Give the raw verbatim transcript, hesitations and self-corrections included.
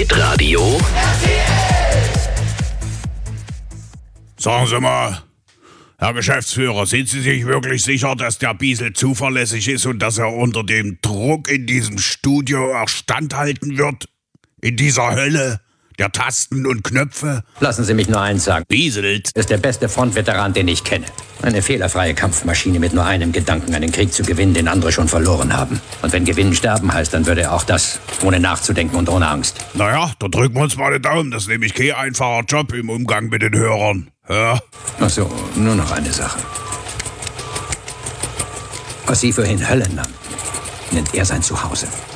Hitradio. Sagen Sie mal, Herr Geschäftsführer, sind Sie sich wirklich sicher, dass der Biesel zuverlässig ist und dass er unter dem Druck in diesem Studio auch standhalten wird? In dieser Hölle der Tasten und Knöpfe? Lassen Sie mich nur eins sagen. Bieselt ist der beste Frontveteran, den ich kenne. Eine fehlerfreie Kampfmaschine mit nur einem Gedanken, einen Krieg zu gewinnen, den andere schon verloren haben. Und wenn Gewinnen sterben heißt, dann würde er auch das, ohne nachzudenken und ohne Angst. Naja, da drücken wir uns mal den Daumen. Das ist nämlich kein einfacher Job im Umgang mit den Hörern. Ja? Ach so, nur noch eine Sache. Was Sie vorhin Hölle nannten, nennt er sein Zuhause.